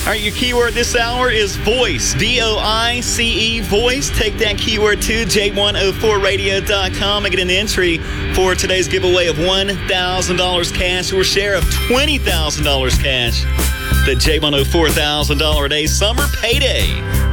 All right, your keyword this hour is voice. VOICE, voice. Take that keyword to J104radio.com and get an entry for today's giveaway of $1,000 cash or share of $20,000 cash. The J104 $1,000 a day summer payday.